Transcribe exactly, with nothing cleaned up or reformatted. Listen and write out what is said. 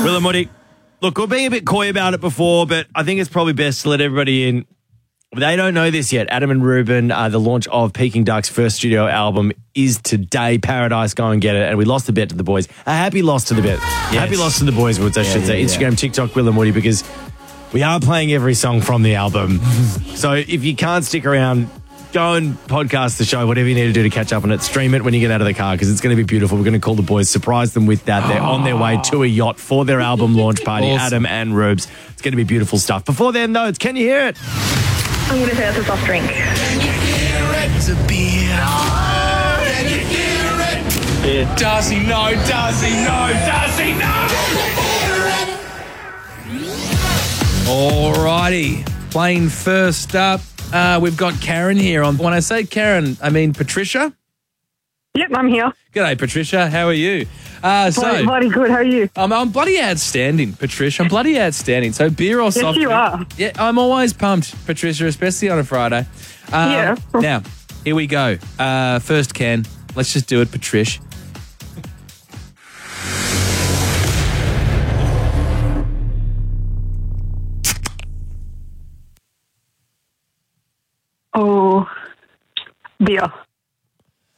Will and Woody, look, we're being a bit coy about it before, but I think it's probably best to let everybody in. They don't know this yet. Adam and Ruben, uh, the launch of Peking Duck's first studio album is today. Paradise, go and get it. And we lost a bet to the boys. A happy loss to the bet. Yes. Happy loss to the boys, Woods, I yeah, should yeah, say. Instagram, yeah. TikTok, Will and Woody, because we are playing every song from the album. So if you can't stick around, go and podcast the show, whatever you need to do to catch up on it. Stream it when you get out of the car because it's going to be beautiful. We're going to call the boys, surprise them with that. They're on their way to a yacht for their album launch party, awesome. Adam and Rubes. It's going to be beautiful stuff. Before then, though, it's Can You Hear It? I'm going to say it's a soft drink. Can you hear it? It's a beer. Oh, can you hear it? Yeah. Darcy, no. Darcy, no. Darcy, no. Alrighty. Playing first up, uh, we've got Karen here. On. When I say Karen, I mean Patricia. Yep, I'm here. G'day, Patricia. How are you? Uh, so, bloody, bloody good. How are you? Um, I'm bloody outstanding, Patricia. I'm bloody outstanding. So beer or yes, soft you drink? are. Yeah, I'm always pumped, Patricia, especially on a Friday. Um, yeah. Now, here we go. Uh, first, Ken. Let's just do it, Patricia. Oh, beer.